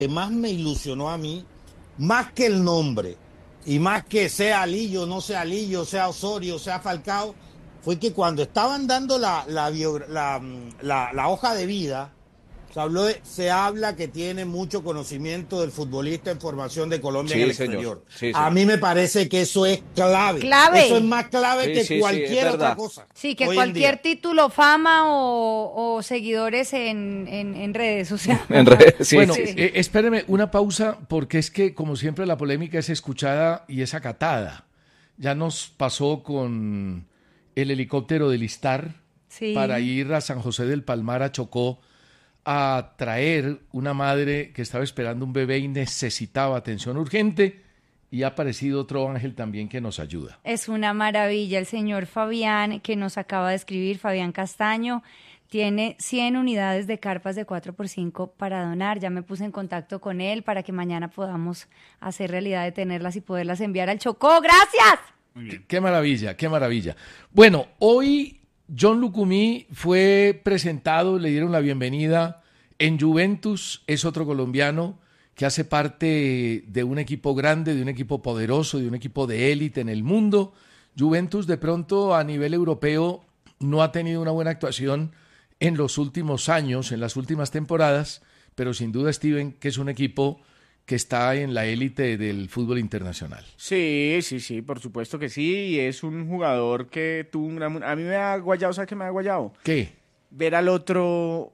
que más me ilusionó a mí, más que el nombre, y más que sea Lillo, no sea Lillo, sea Osorio, sea Falcao, fue que cuando estaban dando la hoja de vida, se habla que tiene mucho conocimiento del futbolista en formación de Colombia en el exterior. Sí, a señor. mí me parece que eso es clave. Clave. Eso es más clave Sí, que sí, cualquier es otra verdad. cosa. Sí, que hoy en cualquier día. título, fama o seguidores en redes sociales. En redes, sí, Bueno, sí, sí. espéreme una pausa porque es que, como siempre, la polémica es escuchada y es acatada. Ya nos pasó con el helicóptero del Istar Sí. para ir a San José del Palmar, a Chocó, a traer una madre que estaba esperando un bebé y necesitaba atención urgente, y ha aparecido otro ángel también que nos ayuda. Es una maravilla el señor Fabián, que nos acaba de escribir, Fabián Castaño. Tiene 100 unidades de carpas de 4x5 para donar. Ya me puse en contacto con él para que mañana podamos hacer realidad de tenerlas y poderlas enviar al Chocó. ¡Gracias! Qué maravilla, qué maravilla. Bueno, hoy John Lucumí fue presentado, le dieron la bienvenida en Juventus, es otro colombiano que hace parte de un equipo grande, de un equipo poderoso, de un equipo de élite en el mundo. Juventus de pronto a nivel europeo no ha tenido una buena actuación en los últimos años, en las últimas temporadas, pero sin duda, Steven, que es un equipo que está en la élite del fútbol internacional. Sí, por supuesto que sí, y es un jugador que tuvo un gran... A mí me ha guayado, ¿sabes qué me ha guayado? ¿Qué? Ver al otro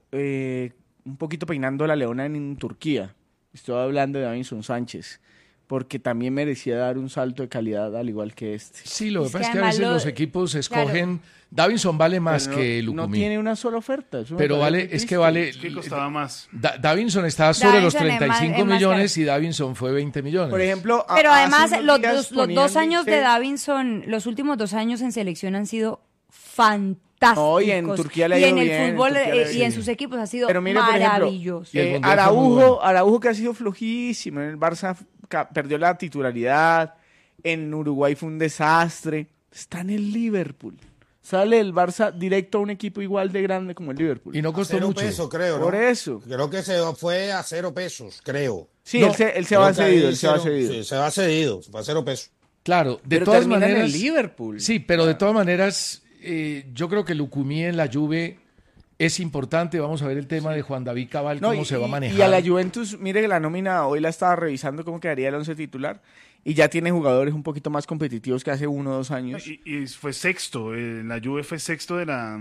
un poquito peinando la leona en Turquía. Estoy hablando de Davinson Sánchez, porque también merecía dar un salto de calidad al igual que este. Sí, lo que Es pasa es que que a veces además los equipos escogen... Claro. Davinson vale más Pero que no Lucumí. tiene una sola oferta. Eso me Pero parece vale, es triste. que vale... Es que costaba más. Davinson está sobre los Davinson es 35 más millones caro. y Davinson fue 20 millones. Por ejemplo, Pero además, hace los unos días dos ponían, años de dice- Davinson, los últimos 2 años en selección han sido fantásticos. No, y en Turquía le ha Y ido en el bien, fútbol Turquía le ha ido y en bien. sus equipos ha sido Pero mire, por ejemplo, maravilloso. Y el Mundial fue muy bueno. Araujo que ha sido flojísimo. En el Barça perdió la titularidad. En Uruguay fue un desastre. Está en el Liverpool. Sale el Barça directo a un equipo igual de grande como el Liverpool. Y no costó 0 mucho. pesos, creo, ¿no? Por eso. Creo que se fue a 0 pesos, creo. Sí, No, él se va Creo que cedido, ahí él se va hicieron- cedido. Sí, se va cedido, fue a 0 pesos. Claro, de Pero todas termina en maneras... el Liverpool. Sí, pero de todas maneras, yo creo que Lucumí en la Juve es importante. Vamos a ver el tema de Juan David Cabal, No, cómo se va a manejar. Y a la Juventus, mire que la nómina hoy la estaba revisando cómo quedaría el 11 titular y ya tiene jugadores un poquito más competitivos que hace 1 o 2 años. Y fue sexto, la Juve fue sexto de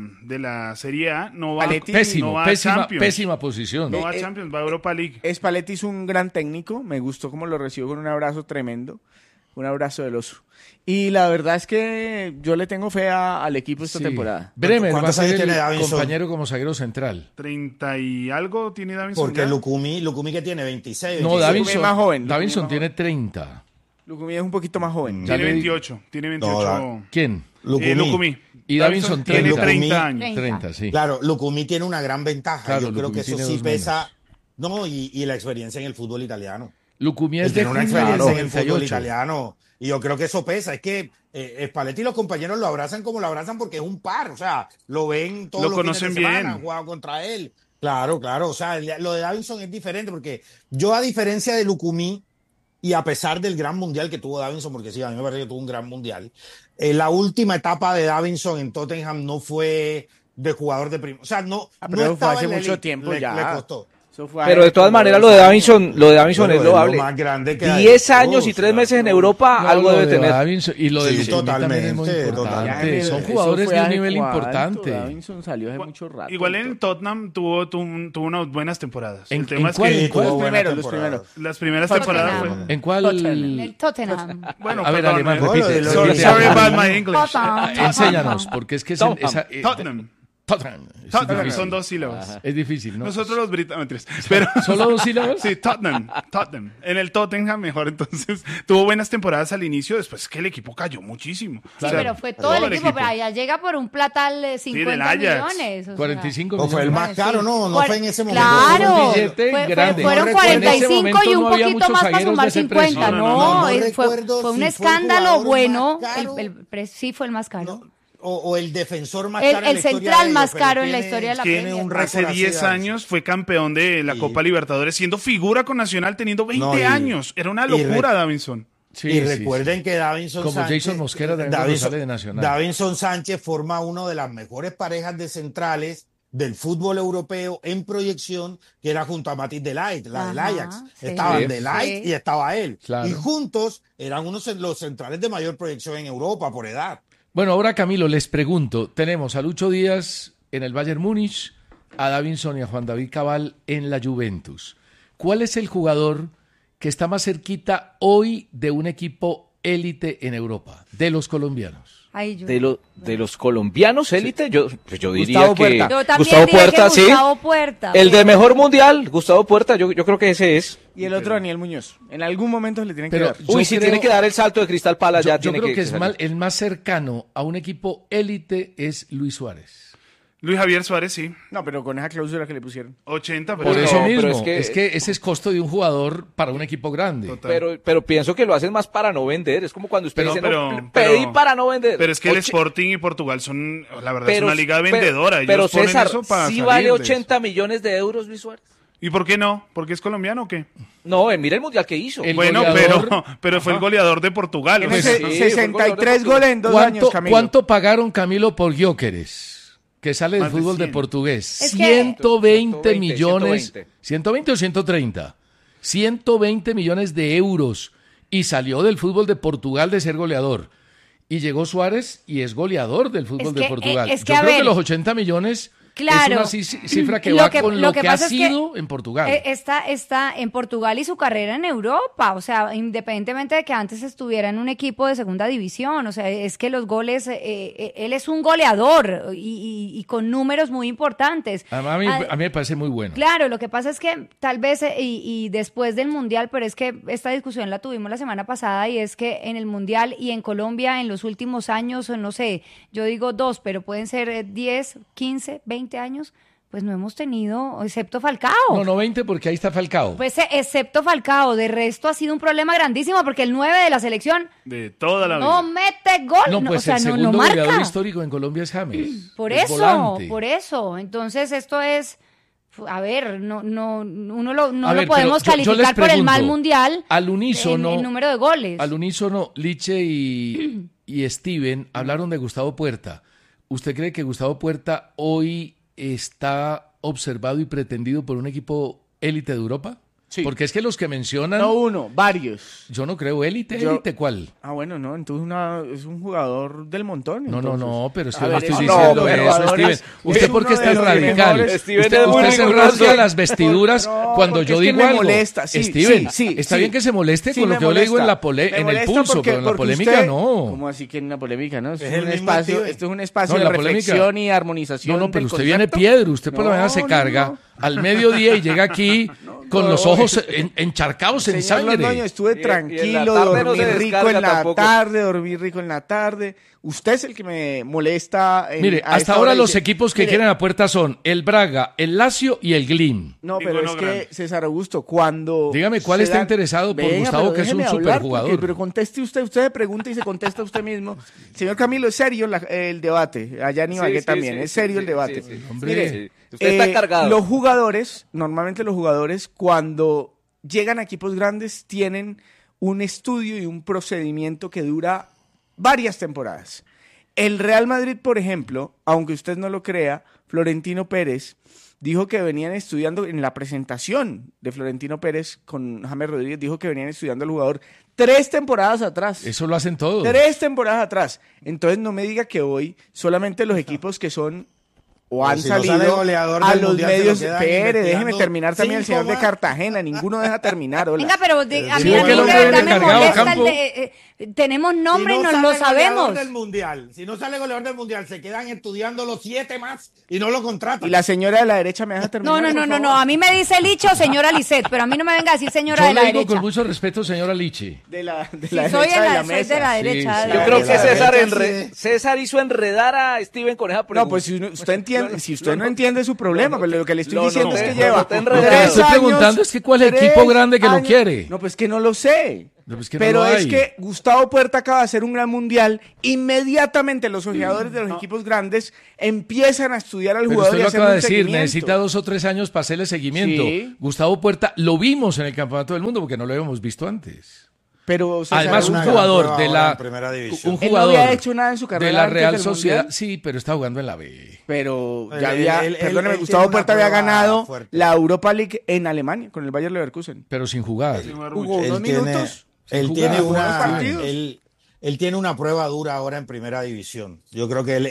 la Serie A, no va, Paletti, Pésimo, no va a pésima, Champions, pésima posición. no va a Champions, va a Europa League. Spalletti es un gran técnico, me gustó cómo lo recibió con un abrazo tremendo, un abrazo del oso. Y la verdad es que yo le tengo fe al equipo esta Sí. temporada. Bremer va a ¿Cuántos ser años el tiene Davinson? compañero como zaguero central. 30 y algo tiene Davinson. Porque ya. Lucumí que tiene 26, No, 27. Davinson, es más joven, Davinson Lucumí es tiene 30. Lucumí es un poquito más joven. Ya Tiene le- 28, tiene 28. No, ¿Quién? Lucumí. Y Davinson tiene 30. 30 años. 30, sí. Claro, Lucumí tiene una gran ventaja. Claro, Yo creo Lucumí que eso tiene sí 2 pesa. No, y la experiencia en el fútbol italiano. Lucumí Él es de tiene una junio del experiencia en el fútbol 98. italiano. Y yo creo que eso pesa. Es que Spalletti y los compañeros lo abrazan como lo abrazan porque es un par. O sea, lo ven todos Lo los fines de conocen semana, bien. han jugado contra él. Claro. O sea, lo de Davinson es diferente porque yo, a diferencia de Lucumí, y a pesar del gran mundial que tuvo Davinson, porque sí, a mí me parece que tuvo un gran mundial, la última etapa de Davinson en Tottenham no fue de jugador de primo. O sea, no Pero fue estaba hace en la mucho elite. tiempo Le ya. costó. Eso fue Pero de todas como maneras 2 lo de años. Davinson es Bueno, loable. lo más grande que hay. 10 años y 3 meses en no. Europa, No, algo lo debe de tener. Davinson y lo de Sí, Lucumí también es muy totalmente, importante. totalmente. Son Eso jugadores fue de un hace nivel cuánto, importante. Davinson salió hace mucho rato. Igual en Tottenham tuvo unas buenas temporadas. ¿En- El tema en es cuál? que ¿En cuál? Tuvo Los buenas primeros, los temporadas. primeros. las primeras Tottenham. temporadas fue... ¿En cuál? En el Tottenham. Bueno, A ver, perdón, Alemán, No, repite. lo de los- Sorry, repite. sorry about my English. Enséñanos, porque es que Tottenham. Tottenham. Es Tottenham, difícil. son 2 sílabas. Es difícil, ¿no? Nosotros los británicos, pero ¿Solo 2 sílabas? sí, Tottenham. En el Tottenham mejor, entonces tuvo buenas temporadas al inicio, después es que el equipo cayó muchísimo. Sí, pero fue todo el equipo, pero allá llega por un platal de 50 del Ajax. millones. o sea. 45 No, fue el millones. más caro, no fue en ese momento. Claro, Fue un billete grande. fueron No recuerdo. En ese 45 y momento un no había poquito muchos más para zagueros sumar de ese 50. precio. No, No fue recuerdo un si fue el escándalo jugador bueno. más caro. Sí fue el más caro. o el defensor más El- caro en el la historia central de ellos, más pero caro en la tiene- historia de la tiene Premier. un récord Hace así 10 de años fue campeón de la Sí. Copa Libertadores, siendo figura con Nacional, teniendo 20 No, y- años. Era una y locura, Davinson. Sí, y sí, recuerden sí. que Davinson Como Sánchez, Jason Mosquera también cuando sale de Nacional. Davinson Sánchez forma una de las mejores parejas de centrales del fútbol europeo en proyección, que era junto a Matthijs de Ligt, la del Ajá, Ajax. sí. Estaban Sí. de Ligt Sí. y estaba él. Claro. Y juntos eran unos de los centrales de mayor proyección en Europa por edad. Bueno, ahora Camilo, les pregunto, tenemos a Lucho Díaz en el Bayern Múnich, a Davinson y a Juan David Cabal en la Juventus. ¿Cuál es el jugador que está más cerquita hoy de un equipo élite en Europa, de los colombianos? Ay, yo- De los colombianos élite, yo diría Gustavo que Puerta. Yo también Gustavo diría Puerta, que sí. Gustavo Puerta. El de mejor mundial, Gustavo Puerta, yo creo que ese es. Y el otro Daniel Muñoz. En algún momento le tienen Pero que dar. yo Uy, si creo- tiene que dar el salto de Cristal Palace, ya Yo tiene creo que es salir. el más cercano a un equipo élite es Luis Suárez. Luis Javier Suárez, sí. No, pero con esa cláusula que le pusieron. 80, pero Por no, eso pero mismo, es es que- que ese es costo de un jugador para un equipo grande. Total. Pero pienso que lo hacen más para no vender. Es como cuando usted Pero- dice, pero- no, pedí pero- para no vender. Pero es que el Oche- Sporting y Portugal son, la verdad, es pero- una liga pero- vendedora. Ellos Pero ponen César, eso para ¿sí salir vale de 80 millones de euros, Luis Suárez? eso. ¿Y por qué no? ¿Porque es colombiano o qué? No, mira el mundial que hizo. El Bueno, goleador- pero fue el goleador de Portugal. Tiene o sea, sí, 63 fue goles en 2 ¿Cuánto, años, Camilo. ¿Cuánto pagaron Camilo por Gyökeres? Que sale del Más de fútbol de 100. portugués. Es que- 120 120 millones. 120 o 130. 120 millones de euros. Y salió del fútbol de Portugal de ser goleador. Y llegó Suárez y es goleador del fútbol Es de que, Portugal. es que, Yo a creo ver, que los 80 millones claro, es una cifra que lo va que- con lo lo que que ha pasa es que, sido en Portugal. Está en Portugal y su carrera en Europa, o sea, independientemente de que antes estuviera en un equipo de segunda división, o sea, es que los goles, él es un goleador y con números muy importantes. A mí me parece muy bueno. Claro, lo que pasa es que tal vez, y después del Mundial, pero es que esta discusión la tuvimos la semana pasada, y es que en el Mundial y en Colombia en los últimos años, no sé, yo digo 2, pero pueden ser 10, 15, 20 años, pues no hemos tenido, excepto Falcao. No, 20 porque ahí está Falcao. Pues excepto Falcao, de resto ha sido un problema grandísimo porque el 9 de la selección de toda la no vida. mete gol, No, pues o sea, el no segundo goleador marca. histórico en Colombia es James. Por Es eso, volante. por eso. Entonces esto es, a ver, no A ver, lo podemos pero yo les calificar por el mal pregunto, mundial al unísono, en número de goles. Al unísono, Liche y Steven hablaron de Gustavo Puerta. ¿Usted cree que Gustavo Puerta hoy está observado y pretendido por un equipo élite de Europa? Sí. Porque es que los que mencionan, No uno, varios. yo no creo élite, Yo- élite, ¿cuál? Ah, bueno, no, entonces es un jugador del montón. No, entonces. pero es A que no ver, estoy no, diciendo pero eso, jugadores- Steven. ¿Usted es por qué uno es de tan los radical? mejores. Steven Usted, es muy usted se riguroso. rasga las vestiduras No, cuando porque yo es que digo me algo. molesta, sí, Steven, sí, está sí. bien que se moleste Sí, con lo me que yo le digo en, molesta. en Me el molesta pulso, porque- pero en la porque polémica usted- no. ¿Cómo así que en la polémica, no? Esto Es es el un mismo espacio, Steven. esto es un espacio No, de la polémica. reflexión y armonización. No, pero del usted viene concepto. piedra, usted por la mañana se No, carga no. al mediodía y llega aquí con los ojos encharcados en Señor Londoño, sangre. estuve Y en la tranquilo, tarde no dormí se rico descarga en la tampoco. tarde, dormí rico en la tarde. Usted es el que me molesta. Mire, a hasta esta ahora hora los dice, equipos que mire, quieren a puerta son el Braga, el Lazio y el Glim. No, pero Ninguno es que, grande. César Augusto, cuando... Dígame, ¿cuál se está interesado por Gustavo, pero que es un déjeme hablar, superjugador? porque- Pero conteste usted se pregunta y se contesta usted mismo. Señor Camilo, es serio el debate. Allá en Ibagué también, es serio el debate. Hombre. Mire, Sí. Usted está cargado. Los jugadores, normalmente los jugadores, cuando llegan a equipos grandes, tienen un estudio y un procedimiento que dura varias temporadas. El Real Madrid, por ejemplo, aunque usted no lo crea, Florentino Pérez dijo que venían estudiando, en la presentación de Florentino Pérez con James Rodríguez, dijo que venían estudiando al jugador 3 temporadas atrás. Eso lo hacen todos. 3 temporadas atrás. Entonces no me diga que hoy solamente los equipos que son o han si no sale salido goleador a del los Mundial, se lo medios. quedan Espere, déjeme investigando terminar también el 5 señor de más. Cartagena. Ninguno deja terminar. Hola. Venga, pero a Sí, mí, es a que mí el de hombre verdad viene me cargado, molesta Campo. tenemos nombre y Si no sale lo goleador sabemos. del mundial, si no sale goleador del mundial, se quedan estudiando los 7 más y no lo contratan. Y la señora de la derecha me deja terminar. No, por no, favor? a mí me dice Licho, señora Lisset, pero a mí no me venga a decir señora Yo de la le digo derecha. con mucho respeto, señora Lichi. De la Sí, derecha soy, de la soy mesa. de la Sí, derecha. sí. de Yo la creo derecha. que César, derecha, sí. César hizo enredar a Steven con esa pregunta. No, pues si usted entiende, si usted no entiende su problema, pero lo que le estoy lo diciendo noté, es que lo lleva noté Lo que le enredado. estoy preguntando es que cuál es el equipo grande que lo quiere. No, pues que no lo sé. Pues que no Pero lo es hay. que Gustavo Puerta acaba de hacer un gran mundial. Inmediatamente los ojeadores de los equipos grandes empiezan a estudiar al Pero jugador usted y lo hacer acaba de un decir, seguimiento. necesita 2 o 3 años para hacerle seguimiento. Sí. Gustavo Puerta lo vimos en el Campeonato del Mundo porque no lo habíamos visto antes. Pero César, Además, un una gran jugador prueba de ahora la en primera división. un él no jugador había hecho nada en su carrera de la antes Real del Sociedad, Mundial. sí, pero está jugando en la B. Pero Él- ya había, él perdóneme, tiene Gustavo una Puerta había prueba ganado fuerte. la Europa League en Alemania con el Bayer Leverkusen. Pero sin jugar. Jugó Él 2 tiene- minutos. Él Sin tiene jugar, unos una, partidos. él tiene una prueba dura ahora en primera división. Yo creo que él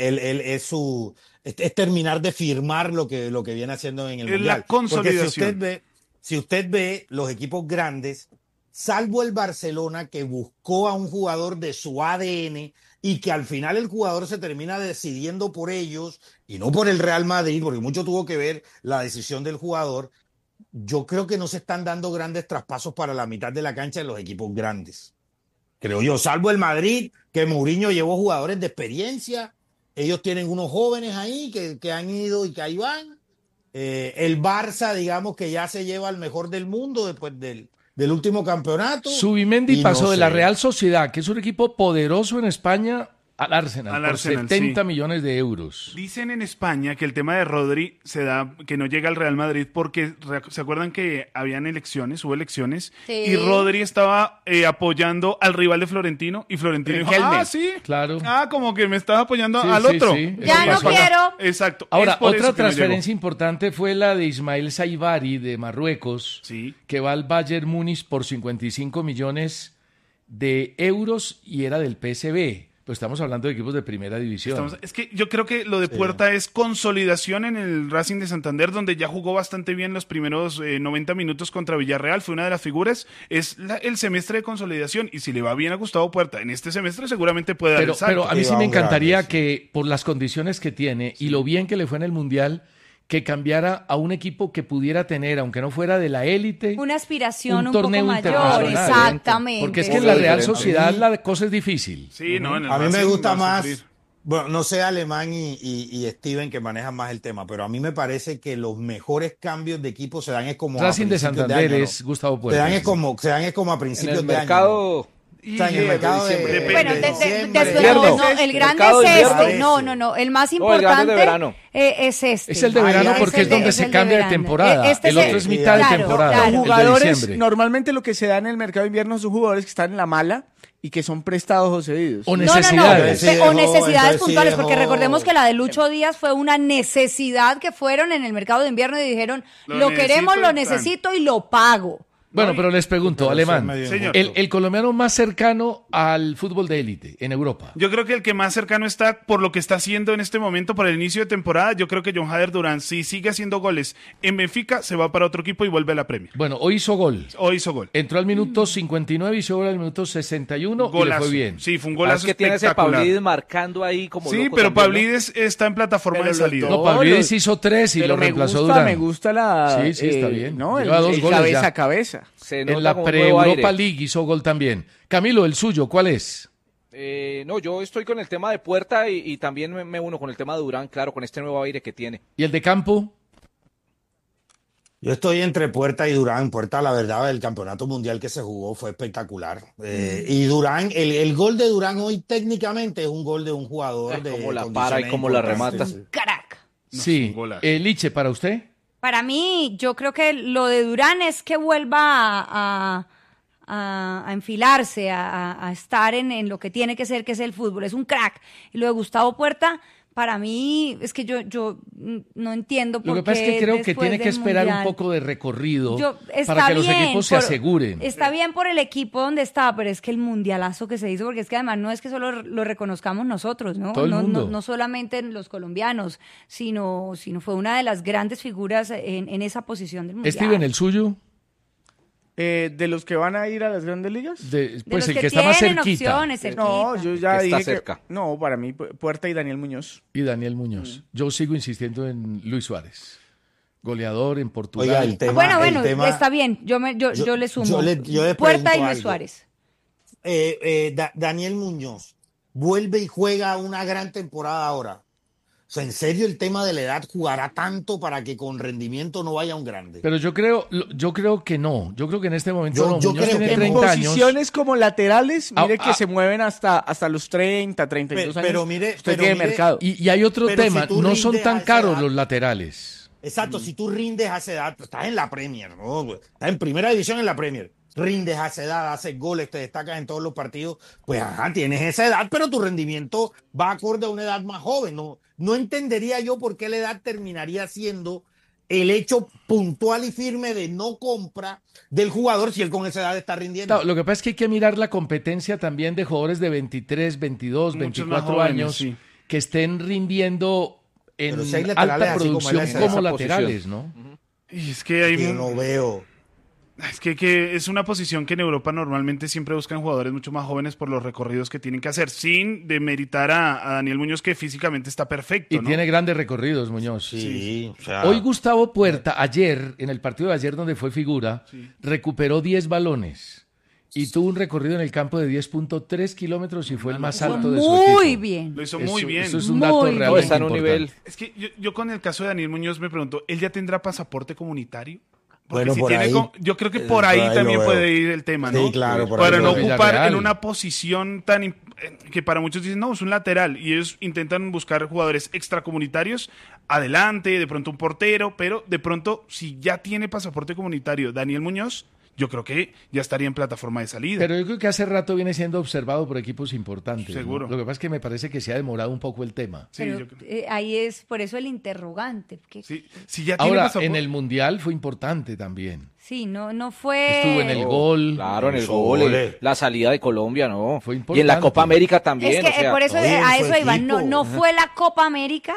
es terminar de firmar lo que viene haciendo en el Es la Mundial. consolidación. Porque si usted ve los equipos grandes, salvo el Barcelona que buscó a un jugador de su ADN y que al final el jugador se termina decidiendo por ellos y no por el Real Madrid, porque mucho tuvo que ver la decisión del jugador. Yo creo que no se están dando grandes traspasos para la mitad de la cancha de los equipos grandes. Creo yo, salvo el Madrid, que Mourinho llevó jugadores de experiencia. Ellos tienen unos jóvenes ahí que han ido y que ahí van. El Barça, digamos que ya se lleva al mejor del mundo después del último campeonato. Subimendi Y pasó no de la sé. Real Sociedad, que es un equipo poderoso en España, al Arsenal, Al por Arsenal, 70 sí. millones de euros. Dicen en España que el tema de Rodri se da, que no llega al Real Madrid porque se acuerdan que habían elecciones, hubo elecciones, Sí. y Rodri estaba apoyando al rival de Florentino, y Florentino dijo, Riquelme. sí, Claro. como que me estás apoyando Sí, al sí, otro. sí. Ya Eso no pasó. quiero. Exacto. Ahora, es por otra eso que no transferencia llegó. importante fue la de Ismael Saibari de Marruecos, Sí. que va al Bayern Múnich por 55 millones de euros y era del PSV. Pues estamos hablando de equipos de primera división. Es que yo creo que lo de Puerta es consolidación en el Racing de Santander, donde ya jugó bastante bien los primeros 90 minutos contra Villarreal, fue una de las figuras. Es el semestre de consolidación, y si le va bien a Gustavo Puerta en este semestre, seguramente puede dar Pero, el salto. pero a mí Sí, sí me vamos encantaría grandes, sí. que, por las condiciones que tiene y lo bien que le fue en el Mundial, que cambiara a un equipo que pudiera tener, aunque no fuera de la élite, Una aspiración un un poco torneo mayor, internacional. exactamente. porque es que en sí. la Real diferente. Sociedad la cosa es difícil. Sí, no, en el A mí me Racing gusta va a más, sufrir. bueno, no sé Alemán y Steven que manejan más el tema, pero a mí me parece que los mejores cambios de equipo se dan es como a Racing de principios Santander año, ¿no? es Gustavo Se Puerta. dan es como a En principios el de mercado. año. ¿No? O sea, en el mercado de diciembre. Bueno, de diciembre. invierno. no, el grande Mercado de es invierno. este. No, el más No, el grande es importante de verano. es este. Es el de verano ya, porque es donde el se de cambia de verano. temporada. Este El otro es mitad de claro, temporada. claro. el Los de jugadores, diciembre. normalmente lo que se da en el mercado de invierno son jugadores que están en la mala y que son prestados o cedidos. O No, necesidades. Sí dejó, o necesidades entonces sí puntuales, porque dejó. recordemos que la del Lucho Díaz fue una necesidad que fueron en el mercado de invierno y dijeron, Lo queremos, necesito lo y tan. necesito y lo pago. Bueno, No, pero les pregunto, Pero Alemán, eso es medio Señor. injusto. el colombiano más cercano al fútbol de élite en Europa. Yo creo que el que más cercano está por lo que está haciendo en este momento para el inicio de temporada, yo creo que John Hader Durán, si sigue haciendo goles en Benfica, se va para otro equipo y vuelve a la Premier. Bueno, hoy hizo gol. Hoy hizo gol. Entró al minuto 59 y hizo gol al minuto 61 y le Golazo. fue bien. Sí, fue un Es golazo que tiene ese espectacular. Pavlidis marcando ahí como Sí, loco pero también, ¿no? Pavlidis está en plataforma Pero de los salida. dos- No, Pavlidis los- hizo 3 y Pero lo reemplazó me Durán. gusta la... Sí, sí, está bien. ¿no? Lleva 2 el goles cabeza ya. a cabeza. Se En nota la como un nuevo pre-Europa aire. League hizo gol también. Camilo, el suyo, ¿cuál es? No, yo estoy con el tema de Puerta y también me uno con el tema de Durán, claro, con este nuevo aire que tiene. ¿Y el de campo? Yo estoy entre Puerta y Durán. Puerta, la verdad, el campeonato mundial que se jugó fue espectacular. Y Durán, el gol de Durán hoy técnicamente es un gol de un jugador de Cómo la para y condiciones cómo la importantes. remata. Carac. Sí. un golazo. Liche, ¿para usted? Para mí, yo creo que lo de Durán es que vuelva a enfilarse, a estar en lo que tiene que ser, que es el fútbol. Es un crack. Y lo de Gustavo Puerta, para mí, es que yo no entiendo por qué. Lo que pasa es que creo que después tiene que del esperar Mundial. un poco de recorrido Está para que los bien equipos se por- aseguren. Está bien por el equipo donde estaba, pero es que el mundialazo que se hizo, porque es que además no es que solo lo reconozcamos nosotros, ¿no? Todo el mundo. No solamente los colombianos, sino fue una de las grandes figuras en esa posición del mundial. Steven, el suyo, ¿De los que van a ir a las grandes ligas? De pues los el que está más tienen cerquita. opciones, cerquita. No, yo ya Que está dije cerca. que... No, para mí, Puerta y Daniel Muñoz. Y Daniel Muñoz. Yo sigo insistiendo en Luis Suárez. Goleador en Portugal. Oiga, el tema, Bueno, el tema- está bien, yo le sumo. yo le Puerta y pregunto Luis algo. Suárez. Daniel Muñoz vuelve y juega una gran temporada ahora. O sea, en serio el tema de la edad jugará tanto para que con rendimiento no vaya un grande. Pero yo creo que no. Yo creo que en este momento Yo no. Muñoz creo tiene que En 30 años. posiciones como laterales, mire que Ah, se mueven hasta los 30, 32 años. Pero mire, Usted tiene mercado. Y hay otro Pero tema. si tú No son rindes tan a esa caros edad- los laterales. Exacto, si tú rindes a esa edad, pues estás en la Premier, ¿no? Estás en primera división en la Premier. Rindes a esa edad, haces goles, te destacas en todos los partidos, pues ajá, tienes esa edad, pero tu rendimiento va acorde a una edad más joven. No entendería yo por qué la edad terminaría siendo el hecho puntual y firme de no compra del jugador si él con esa edad está rindiendo. Claro, lo que pasa es que hay que mirar la competencia también de jugadores de 23, 22, Muchos 24 más jóvenes, años sí. que estén rindiendo en Pero si hay laterales alta así como producción él hace como esa laterales, ¿no? Y es que hay Yo no veo. Es que es una posición que en Europa normalmente siempre buscan jugadores mucho más jóvenes por los recorridos que tienen que hacer, sin demeritar a Daniel Muñoz, que físicamente está perfecto, Y ¿no? tiene grandes recorridos, Muñoz. Sí, o sea, Hoy Gustavo Puerta, ayer, en el partido de ayer donde fue figura, recuperó 10 balones y tuvo un recorrido en el campo de 10.3 kilómetros y fue el más alto de su equipo. Muy bien. Lo hizo muy bien. Eso es un dato Muy bien. realmente No, está en un importante. nivel. Es que yo con el caso de Daniel Muñoz me pregunto, ¿él ya tendrá pasaporte comunitario? Porque Bueno, si por tiene ahí, yo creo que por ahí por ahí también lo veo. puede ir el tema, ¿no? Sí, claro, por Para ahí no lo veo. ocupar Villarreal. en una posición que para muchos dicen, no, es un lateral, y ellos intentan buscar jugadores extracomunitarios, adelante, de pronto un portero, pero de pronto, si ya tiene pasaporte comunitario Daniel Muñoz, yo creo que ya estaría en plataforma de salida. Pero yo creo que hace rato viene siendo observado por equipos importantes. ¿no? Seguro. Lo que pasa es que me parece que se ha demorado un poco el tema. Sí, Pero yo creo- ahí es por eso el interrogante. sí, si ya tiene Ahora, pasaporte. en el Mundial fue importante también. Sí, no fue. Estuvo en el gol. Claro, en el Hizo gol, goles. la salida de Colombia, ¿no? Fue Y en la importante. Copa América también. Es que o sea, por eso oye, a en su eso iba. No, equipo. no fue la Copa América,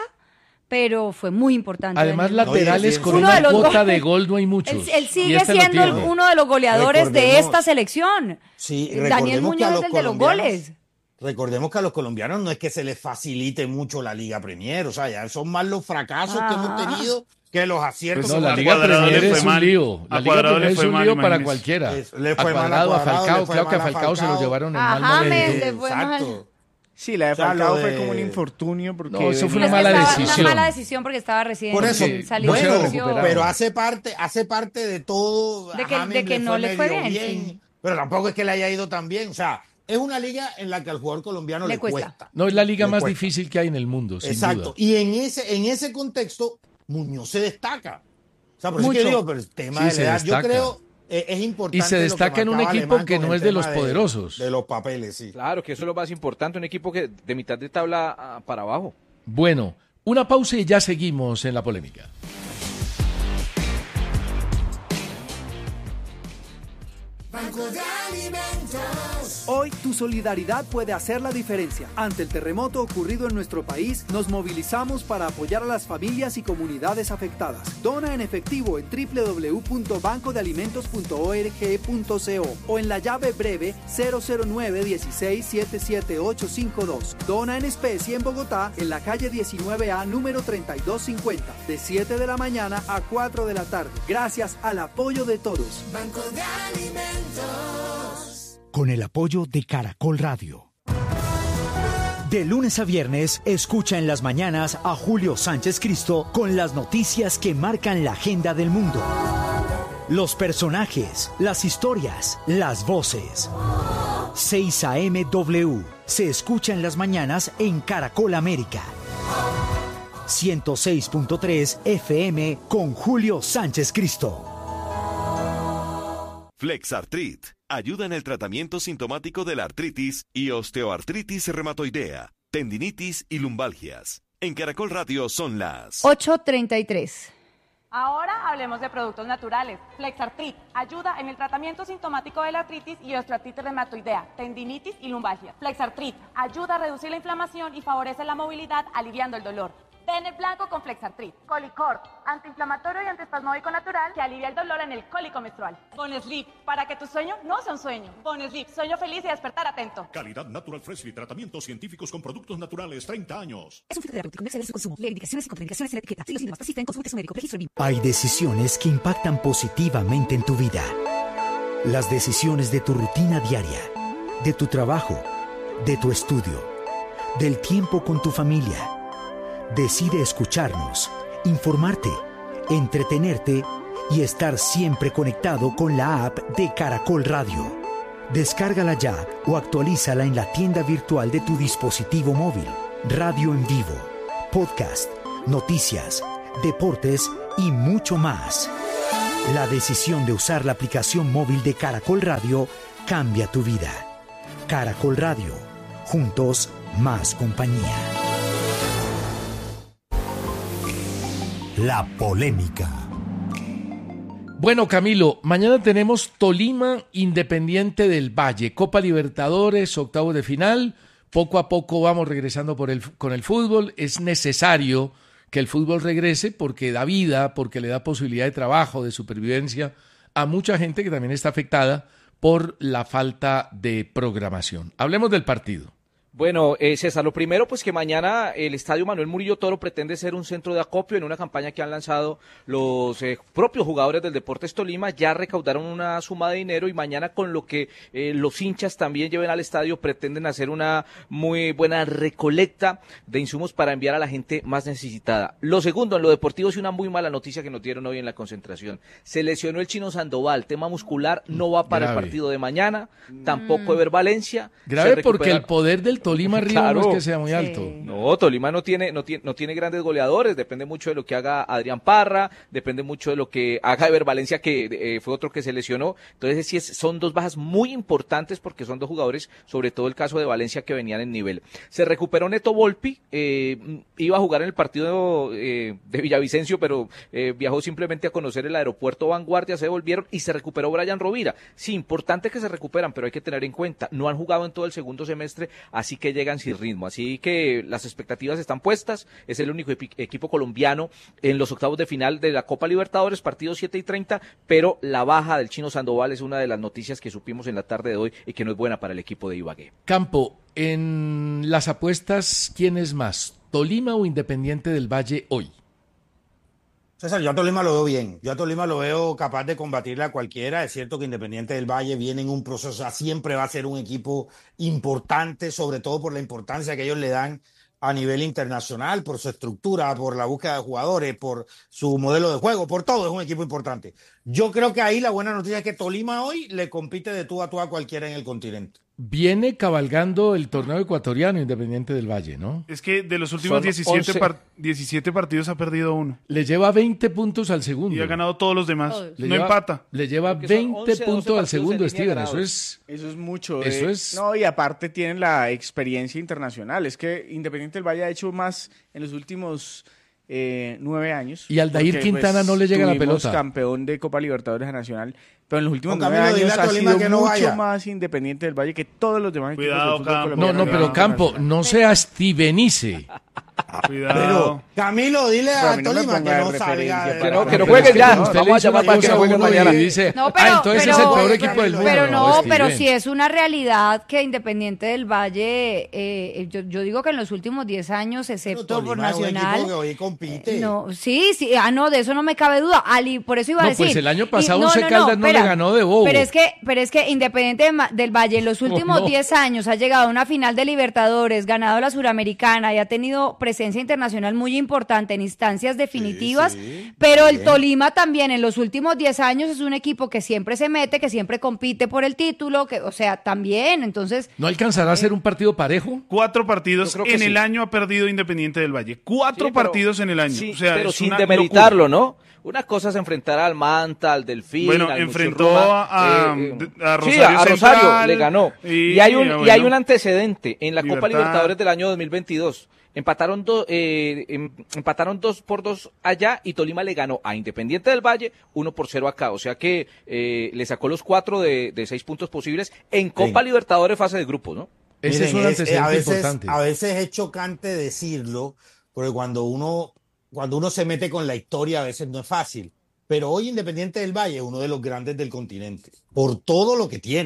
pero fue muy importante. Además, Daniel. laterales Oye, con uno una de los cuota goles- de gol no hay muchos. Él Y sigue este lo siendo tiene. uno de los goleadores de Recordemos- esta selección. Sí, Daniel recordemos que a Muñoz es los el de los colombianos- goles. Recordemos que a los colombianos no es que se les facilite mucho la Liga Premier, o sea, ya son más los fracasos que hemos tenido que los aciertos. Pues No, que la a hemos Liga Cuadrado Premier le fue es un mal. lío. La A Liga Cuadrado Premier le es fue un mal, lío para imagínese. cualquiera. Le A fue mal a Cuadrado, a Cuadrado, Falcao. le fue Creo que a mal a Falcao se lo Falcao. llevaron en A mal momento. James le fue mal. Exacto. Sí, la de O sea, Falcao lo fue de- como un infortunio porque No, eso fue Es una que mala estaba- decisión. Una mala decisión porque estaba recién Por eso, salido no se de va a lesión. recuperar. pero hace parte de todo. De que- A James de que no le fue medio bien, sí. pero tampoco es que le haya ido tan bien. O sea, es una liga en la que al jugador colombiano Le le cuesta. cuesta. No, es la liga Le más cuesta. difícil que hay en el mundo, sin Exacto. duda. Y en ese contexto, Muñoz se destaca. O sea, por eso es que Mucho. digo, pero el tema Sí, de se la edad, yo destaca. creo es importante. Y se lo que destaca en un marcaba equipo Alemán que con no el es de los tema poderosos. De los papeles, sí. Claro, que eso es lo más importante, un equipo que de mitad de tabla para abajo. Bueno, una pausa y ya seguimos en la polémica. Hoy tu solidaridad puede hacer la diferencia. Ante el terremoto ocurrido en nuestro país, nos movilizamos para apoyar a las familias y comunidades afectadas. Dona en efectivo en www.bancodealimentos.org.co o en la llave breve 009-16-77852. Dona en especie en Bogotá, en la calle 19A número 3250, de 7 de la mañana a 4 de la tarde. Gracias al apoyo de todos. Con el apoyo de Caracol Radio. De lunes a viernes, escucha en las mañanas a Julio Sánchez Cristo con las noticias que marcan la agenda del mundo. Los personajes, las historias, las voces. 6 AM/W se escucha en las mañanas en Caracol América. 106.3 FM con Julio Sánchez Cristo. Flexartrit ayuda en el tratamiento sintomático de la artritis y osteoartritis reumatoidea, tendinitis y lumbalgias. En Caracol Radio son las 8:33. Ahora hablemos de productos naturales. Flexartrit ayuda en el tratamiento sintomático de la artritis y osteoartritis reumatoidea, tendinitis y lumbalgia. Flexartrit ayuda a reducir la inflamación y favorece la movilidad, aliviando el dolor. Ven el blanco con Flexartrit. Colicort, antiinflamatorio y antiespasmódico natural que alivia el dolor en el cólico menstrual. Bonesleep, para que tu sueño no sea un sueño. Bonesleep, sueño feliz y despertar atento. Calidad Natural Freshly, tratamientos científicos con productos naturales, 30 años. Es un fitoterapéutico, no excede su consumo. Lee indicaciones y contraindicaciones en la etiqueta. Si los síntomas persisten, consulte a su médico. Registro BIM. Hay decisiones que impactan positivamente en tu vida. Las decisiones de tu rutina diaria, de tu trabajo, de tu estudio, del tiempo con tu familia, Decide escucharnos, informarte, entretenerte y estar siempre conectado con la app de Caracol Radio. Descárgala ya o actualízala en la tienda virtual de tu dispositivo móvil. Radio en vivo, podcast, noticias, deportes y mucho más. La decisión de usar la aplicación móvil de Caracol Radio cambia tu vida. Caracol Radio. Juntos, más compañía. La polémica. Bueno, Camilo, mañana tenemos Tolima Independiente del Valle, Copa Libertadores, octavos de final. Poco a poco vamos regresando con el fútbol. Es necesario que el fútbol regrese porque da vida, porque le da posibilidad de trabajo, de supervivencia a mucha gente que también está afectada por la falta de programación. Hablemos del partido. Bueno, César, lo primero, pues que mañana el Estadio Manuel Murillo Toro pretende ser un centro de acopio en una campaña que han lanzado los propios jugadores del Deportes Tolima. Ya recaudaron una suma de dinero y mañana con lo que los hinchas también lleven al estadio pretenden hacer una muy buena recolecta de insumos para enviar a la gente más necesitada. Lo segundo, en lo deportivo, es una muy mala noticia que nos dieron hoy en la concentración. Se lesionó el Chino Sandoval, tema muscular, no va para Grave. el partido de mañana, tampoco Ever Valencia. Grave porque el poder del Tolima arriba Claro. no es que sea muy alto. No, Tolima no tiene grandes goleadores, depende mucho de lo que haga Adrián Parra, depende mucho de lo que haga Ever Valencia, que fue otro que se lesionó. Entonces sí son dos bajas muy importantes porque son dos jugadores, sobre todo el caso de Valencia, que venían en nivel. Se recuperó Neto Volpi, iba a jugar en el partido de Villavicencio, pero viajó simplemente a conocer el aeropuerto Vanguardia, se devolvieron y se recuperó Brian Rovira. Sí, importante que se recuperan, pero hay que tener en cuenta, no han jugado en todo el segundo semestre, así que llegan sin ritmo, así que las expectativas están puestas. Es el único equipo colombiano en los octavos de final de la Copa Libertadores, partidos 7:30, pero la baja del Chino Sandoval es una de las noticias que supimos en la tarde de hoy y que no es buena para el equipo de Ibagué. Campo, en las apuestas, ¿quién es más? ¿Tolima o Independiente del Valle hoy? César, yo a Tolima lo veo bien. Yo a Tolima lo veo capaz de combatirle a cualquiera. Es cierto que Independiente del Valle viene en un proceso, o sea, siempre va a ser un equipo importante, sobre todo por la importancia que ellos le dan a nivel internacional, por su estructura, por la búsqueda de jugadores, por su modelo de juego, por todo. Es un equipo importante. Yo creo que ahí la buena noticia es que Tolima hoy le compite de tú a cualquiera en el continente. Viene cabalgando el torneo ecuatoriano Independiente del Valle, ¿no? Es que de los últimos 17 partidos ha perdido uno. Le lleva 20 puntos al segundo. Y ha ganado todos los demás. Le No lleva- empata. Le lleva Porque son 20 11, 12 puntos al partidos segundo, en línea Steven. ganados. Eso es mucho. Eso es- No, y aparte tienen la experiencia internacional. Es que Independiente del Valle ha hecho más en los últimos 9 años. Y Aldair Porque, Quintana no le llega la tuvimos pelota. campeón de Copa Libertadores Nacional. Pero en los últimos Juan 9 Camilo, dile años a ha Tolima sido que no mucho vaya. más Independiente del Valle que todos los demás equipos Cuidado, del fútbol Campo. No, colombiano. no, pero Campo, no sea Stevenice. Cuidado. Pero, Camilo, dile Pero a a mí no me Tolima ponga que de no referencia salga. para- Que no Pero jueguen es que ya, como usted vamos le a hizo llamar una para que cosa no a jueguen uno mañana. y dice, No, pero, entonces es el peor equipo del mundo. Pero no, Steven. pero si es una realidad que Independiente del Valle, yo digo que en los últimos 10 años, Pero excepto por Tolima es un Nacional. equipo que hoy compite. No, sí, no, de eso no me cabe duda. Ali, por eso iba a No, decir. pues el año pasado Y- Once Caldas no le ganó de bobo. Pero es que Independiente del Valle en los últimos no. 10 años ha llegado a una final de Libertadores, ganado la Suramericana y ha tenido presencia internacional muy importante en instancias definitivas, pero el Tolima también en los últimos 10 años es un equipo que siempre se mete, que siempre compite por el título, que, o sea, también, entonces. ¿No alcanzará a ser un partido parejo? 4 partidos Yo creo que en sí. el año ha perdido Independiente del Valle. 4 Sí, pero- partidos en el año. Sí, o sea, pero es sin una demeritarlo, ¿no? Una cosa es enfrentar al Manta, al Delfín, Bueno, al enfrentó Muchurruma, a sí, Rosario a Rosario Central, le ganó. y, Y hay un bueno, antecedente en la Copa Libertad. Libertadores del año 2022. Empataron 2-2 allá y Tolima le ganó a Independiente del Valle 1-0 acá. O sea que le sacó los 4 de 6 puntos posibles en Copa Libertadores fase de grupos, ¿no? Ese es un Miren, antecedente importante. a veces es chocante decirlo, porque cuando uno se mete con la historia a veces no es fácil. Pero hoy Independiente del Valle es uno de los grandes del continente, por todo lo que tiene.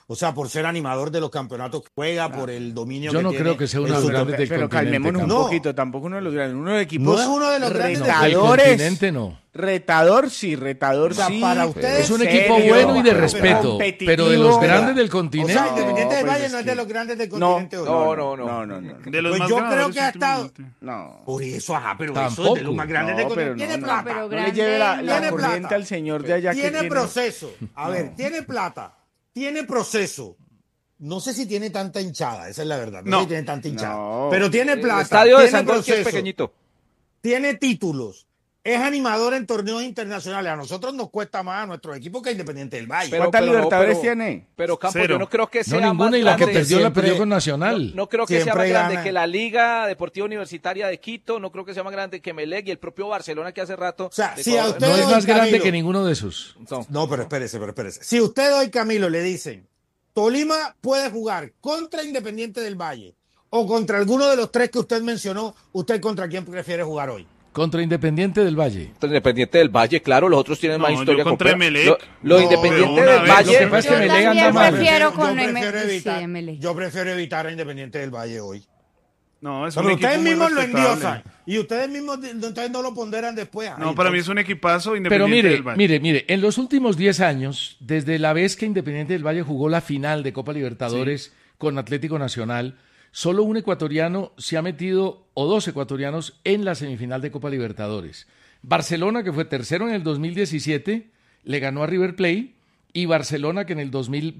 O sea, por ser animador de los campeonatos que juega, por el dominio Yo que no tiene creo que sea uno de en los su grandes del Pero continente. calmémonos un No. poquito, tampoco uno de los grandes, uno de los equipos No es uno de los grandes del retadores. Del continente no. Retador O sea, sí. para ustedes Es un serio, equipo bueno y de pero respeto, competitivo. pero de los grandes del O continente. sea, Independiente del pues Valle es no es que- de los grandes del No, continente. ¿o no. De los Pues más yo creo ganadores que ha estado. últimamente. No. Por eso, pero eso es de Tampoco. los más grandes del No, pero continente. Tiene no, plata. pero No le grande, lleve la tiene corriente plata. al señor de allá que Tiene tiene proceso. A ver, tiene plata. Tiene proceso. No sé si tiene tanta hinchada, esa es la verdad. No sé si tiene tanta hinchada. No. Pero tiene plata. El estadio de tiene San Gorki es proceso, pequeñito. tiene títulos. Es animador en torneos internacionales. A nosotros nos cuesta más a nuestro equipo que a Independiente del Valle. ¿Cuántas pero no, Libertadores pero- tiene? Pero Campo, Cero. yo no creo que sea No, ninguna, más y la que grande. perdió la siempre- perdió con Nacional. No creo que sea Siempre más grande gana. que la Liga Deportiva Universitaria de Quito, no creo que sea más grande que Melec y el propio Barcelona que hace rato. O sea, de si Ecuador. a usted- No es Pero, más grande Camilo. que ninguno de esos. No, pero espérese. Si usted hoy, Camilo, le dicen, Tolima puede jugar contra Independiente del Valle o contra alguno de los tres que usted mencionó, ¿usted contra quién prefiere jugar hoy? Contra Independiente del Valle. Independiente del Valle, claro, los otros tienen No, más yo historia. contra con- Emelec. Lo No, Independiente pero una del vez. Valle. Lo que pasa es que Yo Melec anda también mal. prefiero Yo con prefiero evitar, sí, Emelec. yo prefiero evitar a Independiente del Valle hoy. No, es Pero un equipo ustedes muy mismos lo respetable. endiosan y ustedes mismos ustedes no lo ponderan después. No, Ay, para mí entonces- es un equipazo Pero Independiente del Valle. mire, en los últimos 10 años, desde la vez que Independiente del Valle jugó la final de Copa Libertadores con Atlético Nacional, solo un ecuatoriano se ha metido, o dos ecuatorianos, en la semifinal de Copa Libertadores. Barcelona, que fue tercero en el 2017, le ganó a River Plate, y Barcelona, que en el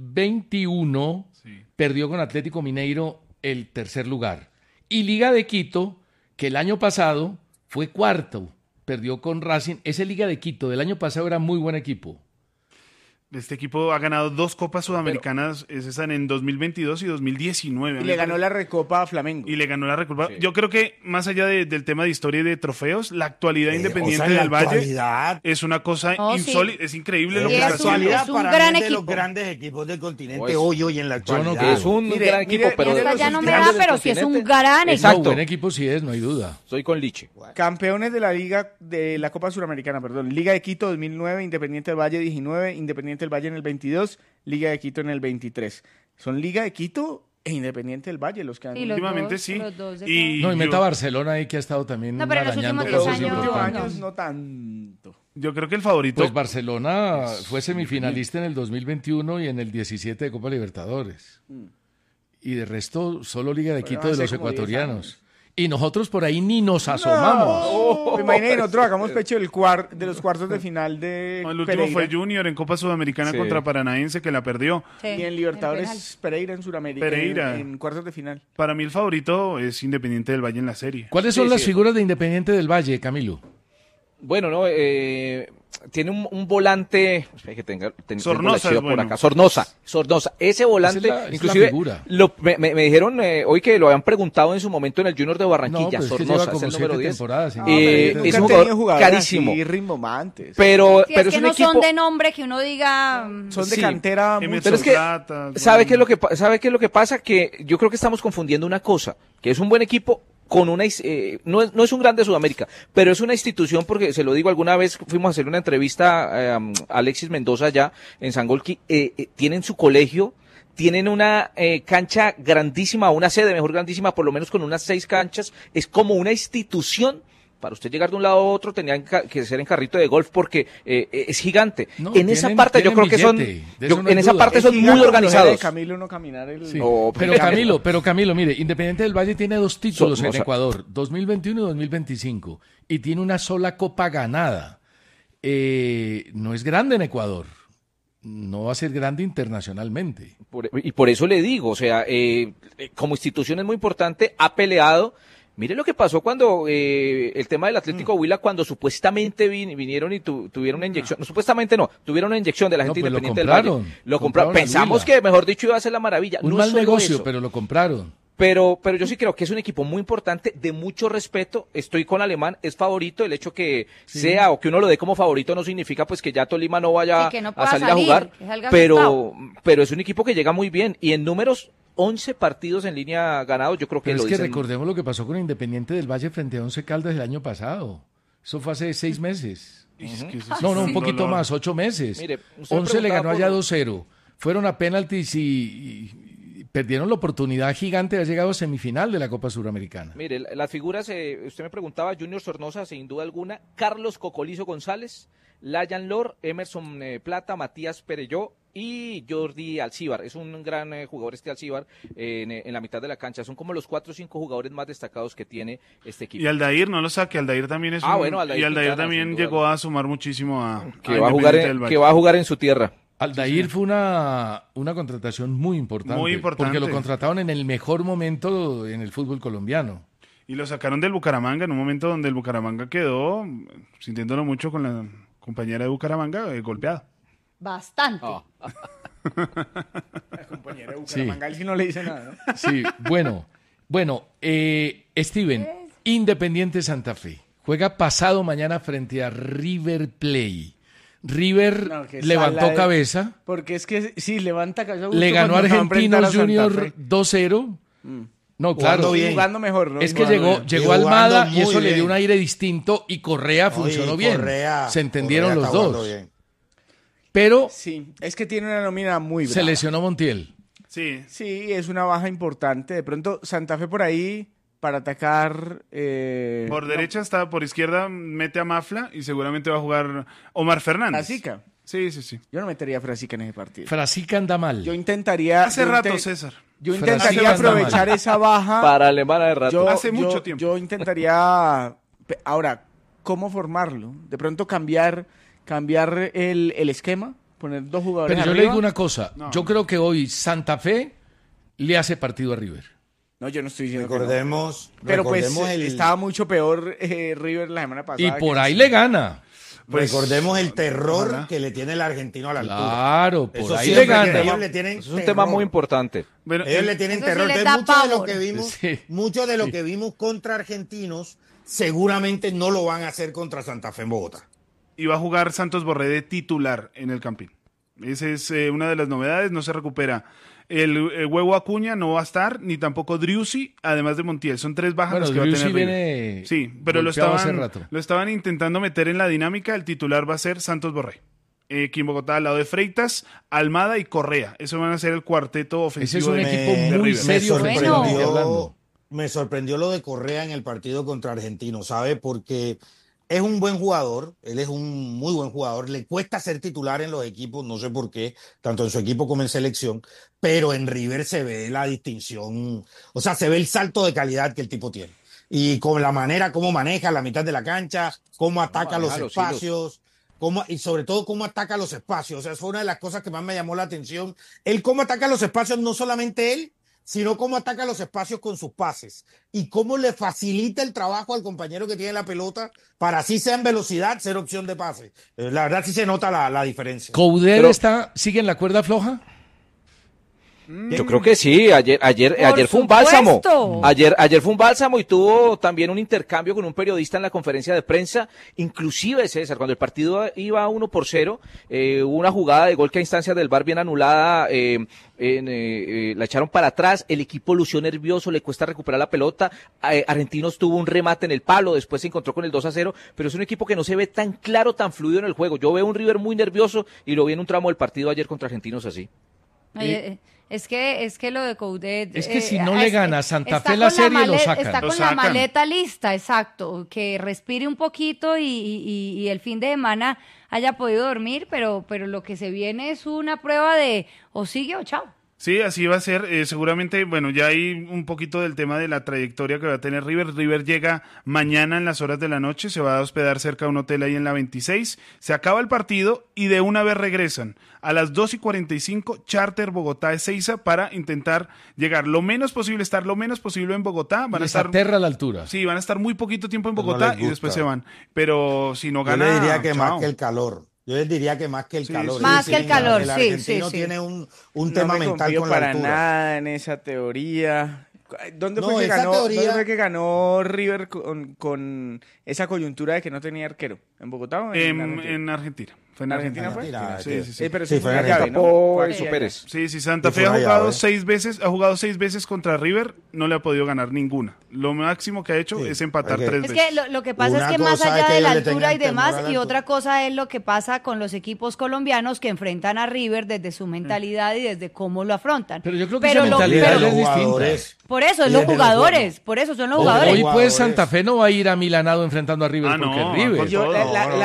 2021 perdió con Atlético Mineiro el tercer lugar. Y Liga de Quito, que el año pasado fue cuarto, perdió con Racing. Ese Liga de Quito del año pasado era muy buen equipo. Este equipo ha ganado 2 Copas Sudamericanas, están en 2022 y 2019. Y le ganó la Recopa a Flamengo. Y le ganó la Recopa. Yo creo que más allá del tema de historia y de trofeos, la actualidad Independiente o sea, en la del Valle actualidad, es una cosa No, sí. insólita, es increíble lo Sí, que la está es un- haciendo. actualidad es un para gran mí es de los equipo. grandes equipos del continente Pues, hoy en la yo no actualidad. creo. Es un Mire, gran equipo, pero mire, de Esta los ya no me grandes da, del pero sí es un continente. gran equipo. Exacto. No, buen equipo sí es, no hay duda. Soy con Liche. Campeones de la Liga de la Copa Suramericana, perdón. Liga de Quito 2009, Independiente del Valle 19, Independiente del Valle en el 22, Liga de Quito en el 23. Son Liga de Quito e Independiente del Valle los que han... Sí, los Últimamente dos, sí. los dos de Y No, y meta yo- Barcelona ahí que ha estado también No, pero en los arañando últimos cosas 10 años, importantes. años no tanto. Yo creo que el favorito. Pues Barcelona fue semifinalista en el 2021 y en el 17 de Copa Libertadores. Y de resto, solo Liga de Quito de hace los como 10 ecuatorianos. Y nosotros por ahí ni nos asomamos. Pues imagínate, nosotros hagamos pecho de los cuartos de final de No, el último Pereira. fue Junior en Copa Sudamericana Sí. contra Paranaense que la perdió. Sí, Y en penal. Libertadores Pereira en Sudamérica. Pereira. En cuartos de final. Para mí el favorito es Independiente del Valle en la serie. ¿Cuáles son Sí, las sí. figuras de Independiente del Valle, Camilo? Bueno, no, tiene un volante que tengo la Sornosa chiva es bueno. por acá. Sornosa. Ese volante, Esa es la inclusive figura. me dijeron hoy que lo habían preguntado en su momento en el Junior de Barranquilla. No, pues es que Sornosa lleva es el como número 7 10. temporadas. No, Eh, pero es nunca un han tenido jugador jugadores carísimo. así rimbomantes. Pero Sí, es es que un no equipo. son de nombre que uno diga... Son de sí. cantera Emerson mucho. Pero es que, Plata, ¿sabe bueno. qué es lo que pasa? Que yo creo que estamos confundiendo una cosa, que es un buen equipo con no es un grande de Sudamérica, pero es una institución, porque se lo digo, alguna vez fuimos a hacer una entrevista a Alexis Mendoza allá en Sangolquí, tienen su colegio, tienen una cancha grandísima, una sede mejor grandísima, por lo menos con unas 6 canchas, es como una institución. Para usted llegar de un lado a otro tenía que ser en carrito de golf porque es gigante. No, en esa tienen- parte yo creo tienen que son, billete, de eso no hay en esa duda. parte Es son gigante muy la organizados. de Camilo no caminar el... Sí. No, Pero Camilo, mire, Independiente del Valle tiene 2 títulos en Sornosa. Ecuador, 2021 y 2025, y tiene una sola copa ganada. No es grande en Ecuador, no va a ser grande internacionalmente. Y por eso le digo, o sea, como institución es muy importante, ha peleado. Mire lo que pasó cuando el tema del Atlético Huila, cuando supuestamente vinieron y tuvieron una inyección, no, supuestamente no, tuvieron una inyección de la gente No, pues lo independiente del compraron, Valle. Lo compraron. compraron al Pensamos Huila. que, mejor dicho, iba a ser la maravilla. Un No mal es solo negocio, eso. pero lo compraron. Pero yo sí creo que es un equipo muy importante, de mucho respeto. Estoy con Alemán, es favorito. El hecho que sea o que uno lo dé como favorito no significa pues que ya Tolima no vaya Sí, que no a pueda salir a salir, jugar. que salga Pero asustado. es un equipo que llega muy bien. Y en números, 11 partidos en línea ganados, yo creo que Pero lo es que dicen. recordemos lo que pasó con Independiente del Valle frente a Once Caldas el año pasado. Eso fue hace 6 meses. Es que eso sí No, fue un un poquito dolor. más, 8 meses. Mire, usted me 11 le preguntaba ganó allá por- 2-0. fueron a penaltis y perdieron la oportunidad gigante de haber llegado a semifinal de la Copa Suramericana. Mire, las figuras, usted me preguntaba, Junior Sornosa, sin duda alguna, Carlos Cocolizo González, Layan Lor, Emerson Plata, Matías Perelló y Jordi Alcíbar. Es un gran jugador Alcíbar en la mitad de la cancha. Son como los 4 o 5 jugadores más destacados que tiene este equipo. Y Aldair, no lo saque, Aldair también es Aldair y Aldair Quintana, también llegó a sumar muchísimo que va a jugar en su tierra. Aldair fue una contratación muy importante. Muy importante. Porque lo contrataron en el mejor momento en el fútbol colombiano. Y lo sacaron del Bucaramanga en un momento donde el Bucaramanga quedó, sintiéndolo mucho con la compañera de Bucaramanga, golpeada. Bastante. La compañera de Bucaramanga, él sí no le dice nada, ¿no? Sí, bueno, Steven, Independiente Santa Fe juega pasado mañana frente a River Plate. River levantó cabeza. Porque es que sí, levanta cabeza. Le ganó a Argentinos Junior 2-0. No, claro. Jugando mejor, ¿no? Es que llegó Almada y eso le dio un aire distinto y Correa funcionó bien. Se entendieron los dos. Pero sí, es que tiene una nómina muy brava. Se lesionó Montiel. Sí, es una baja importante. De pronto Santa Fe por ahí para atacar. Por derecha está, por izquierda mete a Mafla y seguramente va a jugar Omar Fernández. Frasica. Sí. Yo no metería a Frasica en ese partido. Frasica anda mal. Yo intentaría. Hace rato, César. Yo intentaría aprovechar esa baja. Para Alemana de rato. Hace mucho tiempo. Yo intentaría. Ahora, ¿cómo formarlo? De pronto cambiar el esquema, poner 2 jugadores. Pero yo arriba. le digo una cosa. Yo creo que hoy Santa Fe le hace partido a River. No, yo no estoy diciendo recordemos, que no. Pero pues recordemos estaba mucho peor River la semana pasada. Y por ahí le gana. Pues, recordemos el terror que le tiene el argentino a la altura. Claro, por eso ahí le gana. Es un tema muy importante. Bueno, ellos le tienen eso terror. Sí Entonces, mucho de lo que vimos contra argentinos, seguramente no lo van a hacer contra Santa Fe en Bogotá. Y va a jugar Santos Borré de titular en el Campín. Esa es una de las novedades, no se recupera. El Huevo Acuña no va a estar, ni tampoco Driussi, además de Montiel. Son 3 bajas las que va a tener River. Sí, pero lo estaban intentando meter en la dinámica. El titular va a ser Santos Borré. Aquí en Bogotá, al lado de Freitas, Almada y Correa. Eso van a ser el cuarteto ofensivo. Ese es un equipo muy serio. Me sorprendió lo de Correa en el partido contra Argentinos, ¿sabe? Porque es un buen jugador, él es un muy buen jugador, le cuesta ser titular en los equipos, no sé por qué, tanto en su equipo como en selección, pero en River se ve la distinción, o sea, se ve el salto de calidad que el tipo tiene. Y con la manera como maneja la mitad de la cancha, cómo ataca los espacios, y sobre todo cómo ataca los espacios. O sea, fue una de las cosas que más me llamó la atención. Él cómo ataca los espacios, no solamente él, sino cómo ataca los espacios con sus pases y cómo le facilita el trabajo al compañero que tiene la pelota para así sea en velocidad ser opción de pase. La verdad sí se nota la diferencia. ¿Couder sigue en la cuerda floja? Yo creo que sí, ayer fue un bálsamo. Ayer fue un bálsamo y tuvo también un intercambio con un periodista en la conferencia de prensa. Inclusive, César, cuando el partido iba 1-0, hubo una jugada de gol que a instancias del VAR bien anulada, la echaron para atrás, el equipo lució nervioso, le cuesta recuperar la pelota. Argentinos tuvo un remate en el palo, después se encontró con el 2-0, pero es un equipo que no se ve tan claro, tan fluido en el juego. Yo veo un River muy nervioso y lo vi en un tramo del partido ayer contra Argentinos así. Es que lo de Coudet... Es que si no le gana a Santa Fe la serie, lo sacan. Está con la maleta lista, exacto. Que respire un poquito y el fin de semana haya podido dormir, pero lo que se viene es una prueba de o sigue o chao. Sí, así va a ser. Seguramente, bueno, ya hay un poquito del tema de la trayectoria que va a tener River. River llega mañana en las horas de la noche, se va a hospedar cerca de un hotel ahí en la 26. Se acaba el partido y de una vez regresan. A las 2:45, charter Bogotá Ezeiza para intentar llegar lo menos posible, estar lo menos posible en Bogotá. Van a estar aterra la altura. Sí, van a estar muy poquito tiempo en Bogotá y después se van. Pero si no gana... Yo le diría que más que el calor. Yo les diría que más que el calor. Más que el calor, el argentino tiene un tema mental con la altura. No me confío para nada en esa teoría. ¿Dónde fue que ganó River con esa coyuntura de que no tenía arquero? ¿En Bogotá o en Argentina? ¿Fue en Argentina? Argentina, Sí, sí, sí. Pero Sí, eso fue fue en una llave, Argentina. ¿no? Por Fue Pérez. Sí, sí, Santa Sí, Fe fue ha una jugado llave. 6 veces, ha jugado 6 veces contra River, no le ha podido ganar ninguna. Lo máximo que ha hecho Sí, es empatar ok. 3 Es veces. que lo que pasa Una es que más cosa es allá que de la ellos le altura y tengan demás, temor a la y altura. otra cosa es lo que pasa con los equipos colombianos que enfrentan a River desde su mentalidad y desde cómo lo afrontan. Pero yo creo que Pero esa lo- mentalidad pero- es distinta. jugadores. Por eso, es Y los desde los jugadores, jugadores. por eso son los Hoy, jugadores. pues Jugadores. Santa Fe no va a ir a Milanado enfrentando a River Ah, porque no, es River. con Yo, todo.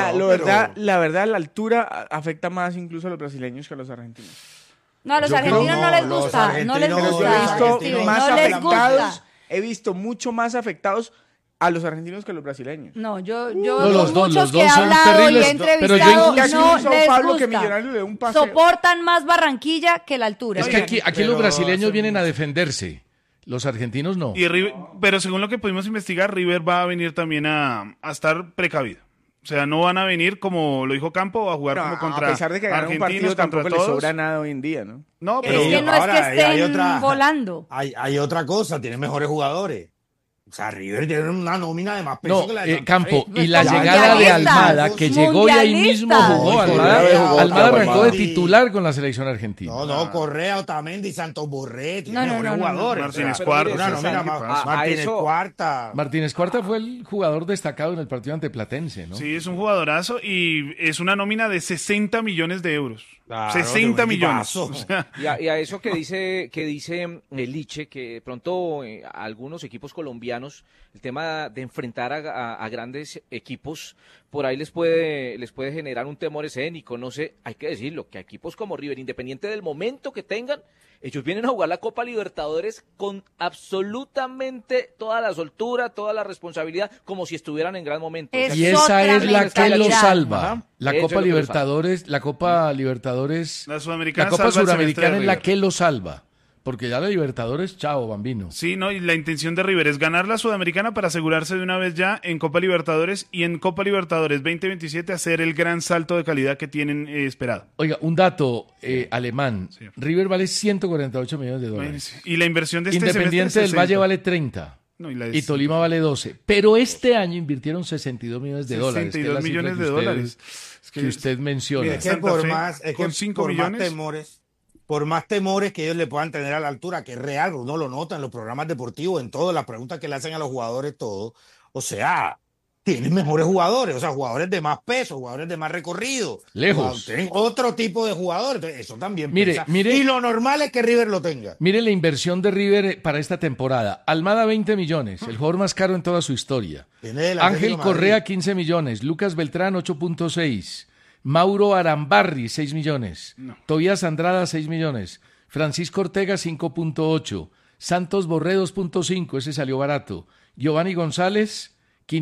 la verdad, la altura afecta más incluso a los brasileños que a los argentinos. No, a los Yo creo argentinos no no, les los gusta, no les argentinos- Pero yo he gusta, visto argentinos más no les afectados, gusta. he visto mucho más afectados a los argentinos que a los brasileños. No, yo No, con los dos, muchos los que he dos son hablado y terribles, he pero yo entrevistado, Casi no un Sao les Paulo que gusta. Millonarios le dé un pase. Soportan más Barranquilla que la altura. Es que aquí pero los brasileños hacen vienen a defenderse. Los argentinos no. Y pero según lo que pudimos investigar, River va a venir también a estar precavido. O sea, no van a venir, como lo dijo Campo, a jugar No, como contra a pesar de que ganar un partido argentinos, tampoco contra le todos. sobra nada hoy en día, ¿no? No, Es pero que no es ahora, que hay estén volando. Hay otra cosa, tiene mejores jugadores. O sea, River tiene una nómina de más peso No, que la de Santa Campo, Fe. y la Ya, llegada de mundialistas, Almada, que llegó y ahí mismo jugó. Mundialistas. Almada arrancó de Otamendi. titular con la selección argentina. No, Correa, Otamendi, Santos Borré, tiene No, no, mejores no, no, jugadores. Martínez O sea, Cuarta, una sí, nómina sí, más- pasa. Martínez eso- Cuarta. Martínez Cuarta fue el jugador destacado en el partido ante Platense, ¿no? sí, es un jugadorazo y es una nómina de 60 millones de euros. Claro, 60 de un millones. equipazo. O sea, Y a eso que dice Liche, que de pronto a algunos equipos colombianos, el tema de enfrentar a grandes equipos, por ahí les puede generar un temor escénico, no sé, hay que decirlo, que a equipos como River, independiente del momento que tengan, ellos vienen a jugar la Copa Libertadores con absolutamente toda la soltura, toda la responsabilidad, como si estuvieran en gran momento. Es Y otra esa es la que los mentalidad. salva. Ajá. La Eso Copa es lo que los Libertadores, la Copa Libertadores, la Sudamericana la Copa salva el semestre Suramericana de es la River. que lo salva. Porque ya la Libertadores, chao, bambino. Sí, no, y la intención de River es ganar la Sudamericana para asegurarse de una vez ya en Copa Libertadores y en Copa Libertadores 2027 hacer el gran salto de calidad que tienen esperado. Oiga, un dato alemán. Sí. River vale 148 millones de dólares. Imagínense. Y la inversión de este Independiente semestre del 60. Valle vale 30. No, y la de- Y Tolima vale 12. Pero este año invirtieron 62 millones de dólares. que es la 62 cifra millones que de usted- dólares. Es que usted menciona. Mira, es que Santa por Fe, más, es que con 5 por más millones. temores que ellos le puedan tener a la altura, que es real, uno lo nota en los programas deportivos, en todas las preguntas que le hacen a los jugadores, todo. O sea, tienen mejores jugadores, o sea, jugadores de más peso, jugadores de más recorrido. Lejos. Tienen otro tipo de jugadores, entonces, eso también Mire, pesa. mire. Y lo normal es que River lo tenga. Mire la inversión de River para esta temporada. Almada 20 millones, el jugador más caro en toda su historia. Tiene del Ángel Atlético de Correa Madrid. 15 millones, Lucas Beltrán 8.6, Mauro Arambarri 6 millones, Tobías Andrada 6 millones, Francisco Ortega 5.8, Santos Borré 2.5, ese salió barato, Giovanni González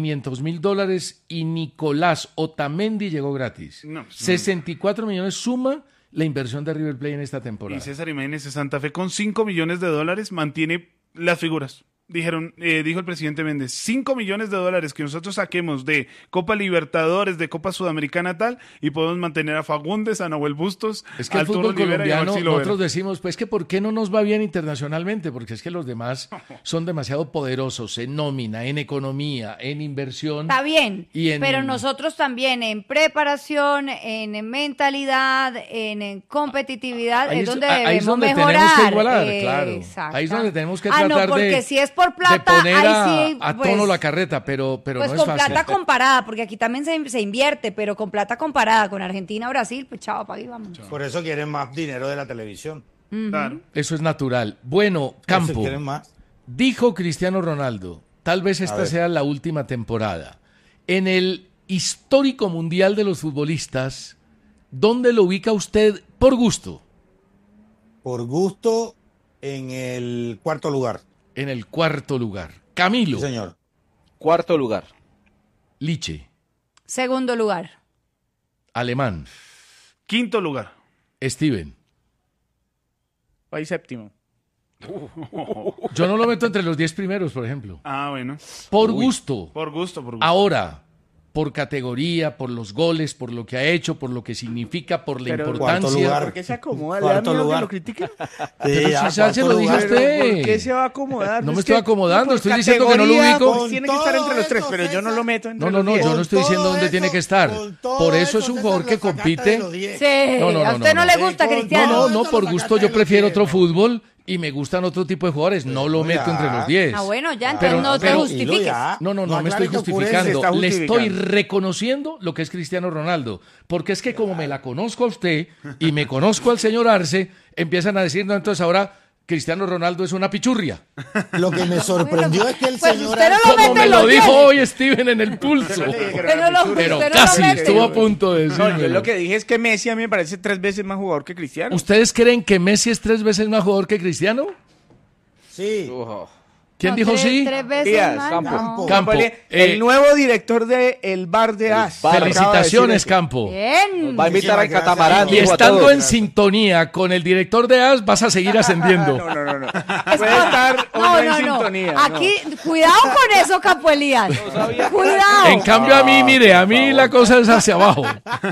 $500,000 y Nicolás Otamendi llegó gratis. No, pues, 64 millones suma la inversión de River Plate en esta temporada. Y César Jiménez de Santa Fe con 5 millones de dólares mantiene las figuras. Dijo el presidente Méndez, 5 millones de dólares que nosotros saquemos de Copa Libertadores, de Copa Sudamericana tal, y podemos mantener a Fagundes, a Nahuel Bustos, Es que a el fútbol Arturo Rivera y a colombiano, Maxi Lovera. nosotros decimos, pues que ¿por qué no nos va bien internacionalmente? Porque es que los demás son demasiado poderosos en nómina, en economía, en inversión. Está bien, Y en- pero nosotros también en preparación, en mentalidad, en competitividad, Ahí es es- donde ahí es debemos donde mejorar. tenemos que igualar, claro. Exacto. Ahí es donde tenemos que Ah, tratar no, porque de, si es por de plata, poner ahí sí, a pues, tono la carreta, pero pues no es con fácil. plata comparada, porque aquí también se invierte, pero con plata comparada con Argentina, Brasil, pues chao, para ahí vamos. Por eso quieren más dinero de la televisión. Claro. Eso es natural. Bueno, Por eso Campo, quieren más. dijo Cristiano Ronaldo, tal vez esta ver. sea la última temporada. En el histórico mundial de los futbolistas, ¿dónde lo ubica usted por gusto? Por gusto, en el cuarto lugar. En el cuarto lugar. Camilo, Sí, señor. Cuarto lugar. Liche, Segundo lugar. Alemán, Quinto lugar. Steven. Ahí séptimo. Yo no lo meto entre los 10 primeros, por ejemplo. Ah, bueno. Por gusto. Por gusto, por gusto. Ahora, por categoría, por los goles, por lo que ha hecho, por lo que significa, por la Pero importancia. ¿por qué se acomoda? ¿Le da miedo que lo critiquen? Pero si se lo dijo usted. ¿Por qué se va a acomodar? No me Es estoy que acomodando, por estoy diciendo que no lo categoría, ubico. pues, tiene que estar entre los tres, pero yo no lo meto entre los No, 10. yo no estoy diciendo dónde tiene que estar. Por eso es un jugador que compite. Sí, a usted no le gusta, Cristiano. No, por gusto yo prefiero otro fútbol y me gustan otro tipo de jugadores. No lo meto entre los 10. Ah, bueno, ya, entonces no te justifiques. No me estoy justificando. Le estoy reconociendo lo que es Cristiano Ronaldo. Porque es que como me la conozco a usted y me conozco al señor Arce, empiezan a decir, no, entonces ahora Cristiano Ronaldo es una pichurria. Lo que me sorprendió es que el pues señor... usted no lo Como mete me en lo los dijo 10. hoy Steven en el pulso. Pero usted no casi lo mete. estuvo a punto de No, yo decirlo. lo que dije es que Messi a mí me parece 3 veces más jugador que Cristiano. ¿Ustedes creen que Messi es 3 veces más jugador que Cristiano? Sí. ¿Quién dijo sí? 3 veces Díaz, más. Campo. Campo. El nuevo director del bar de AS. Felicitaciones, Campo. Bien. Va a invitar al catamarán. Y dijo a estando todos. en sintonía con el director de AS, vas a seguir ascendiendo. No. Puede estar o no en sintonía. Aquí, cuidado con eso, Campo Elías. Cuidado. En cambio, a mí la cosa es hacia abajo.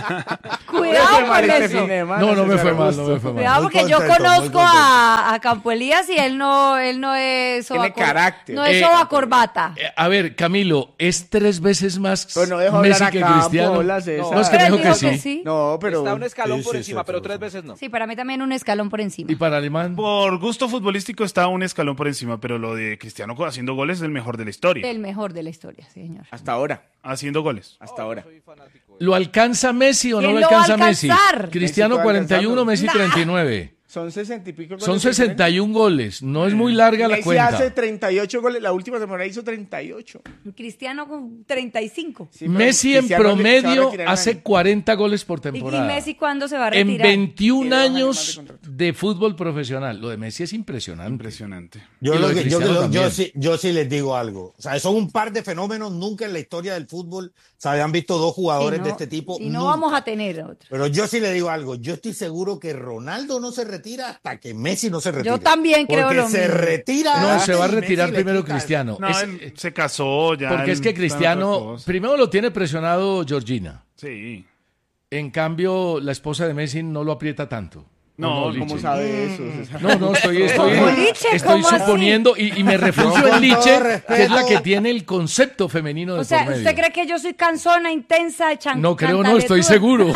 Cuidado con eso. No me fue mal. Cuidado porque yo conozco a Campo Elías y él no es Tiene carácter. No es corbata. A ver, Camilo, ¿es 3 veces más Pues no dejo Messi hablar que a Campo, Cristiano? hola, César. No, es que me Pero dijo él que dijo sí. No, pero... Está un escalón por Sí, encima, sí, pero sí, 3 sí. veces no. Sí, para mí también un escalón por encima. ¿Y para Alemán? Por gusto futbolístico está un escalón por encima, pero lo de Cristiano haciendo goles es el mejor de la historia. El mejor de la historia, sí, señor. Hasta ahora. Haciendo goles. Hasta ahora. ¿Lo alcanza Messi o no ¿Quién lo lo va a alcanza Messi? alcanzar? Cristiano Messi puede 41, Messi alcanzarlo. 39. Son 60 y pico goles. Son 61 goles. No es muy larga la Messi cuenta. hace 38 goles. La última temporada hizo 38. Cristiano con 35. Sí, pero Messi en Cristiano se va a promedio retirar en hace año. 40 goles por ¿Y temporada. Messi cuándo se va a En retirar? 21 Tiene 2 años más años de contrato. de fútbol profesional. Lo de Messi es impresionante. Impresionante. Yo, Y lo de Cristiano también. yo sí les digo algo. O sea, son un par de fenómenos. Nunca en la historia del fútbol se habían visto dos jugadores Y no- de este tipo. Y no nunca. vamos a tener otro. Pero yo sí le digo algo. Yo estoy seguro que Ronaldo no se retira hasta que Messi no se retire. Yo también creo Porque lo se mismo. retira. No, antes se va a y Messi retirar le primero quita. Cristiano. No, Es- él se casó ya. porque es que está en otra Cristiano, cosa. primero lo tiene presionado Georgina. Sí. En cambio, la esposa de Messi no lo aprieta tanto. No, Liche. ¿Cómo sabe eso, César? No, estoy ¿Cómo Liche? estoy ¿Cómo así? suponiendo y me refugio No, en con Liche, todo respeto. que es la que tiene el concepto femenino de O sea, por medio. ¿usted cree que yo soy cansona, intensa, No creo, no, estoy seguro.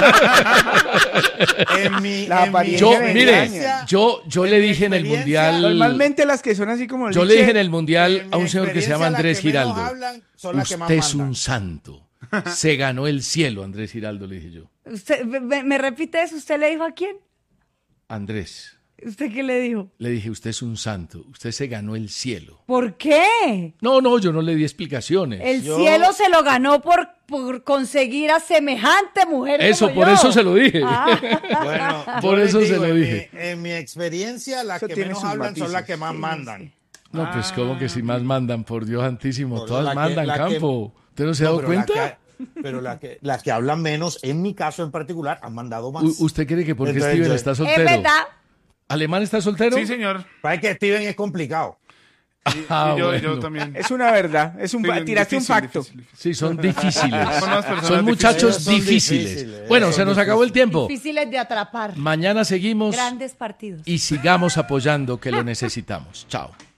En mi, La en mi apariencia Yo, de mire, engaña. yo le dije en el experiencia, Mundial... Normalmente las que son así como Yo Liche, le dije en el Mundial en a mi un señor que se llama experiencia, Andrés las que menos Giraldo. hablan son las que más Usted es mandan. un santo. Se ganó el cielo, Andrés Giraldo, le dije yo. ¿Usted, me repite eso? ¿Usted le dijo a quién? Andrés, ¿Usted qué le dijo? le dije, usted es un santo. Usted se ganó el cielo. ¿Por qué? No, yo no le di explicaciones. El cielo se lo ganó por conseguir a semejante mujer. Eso, como por yo. eso se lo dije. Bueno, Por yo les eso se digo, lo en dije. en mi experiencia, las Eso que tiene menos sus hablan son matices. las que más mandan. No, pues como que si más mandan, por Dios santísimo. Por Todas la que- mandan, la que- Campo. ¿Usted no se ha No, dado pero cuenta? pero las que hablan menos, en mi caso en particular, han mandado más. ¿Usted cree que porque Entonces, Steven yo- está Es soltero? verdad. ¿Alemán está soltero? Sí, señor. Para que Steven es complicado. Ah, yo bueno. también. Es una verdad. Sí, Tiraste un difícil, facto. difícil. Sí, son difíciles. Son unas personas Son muchachos difíciles. difíciles. Son Bueno, difíciles. se nos acabó el tiempo. Difíciles de atrapar. Mañana seguimos Grandes partidos. y sigamos apoyando que lo necesitamos. Chao.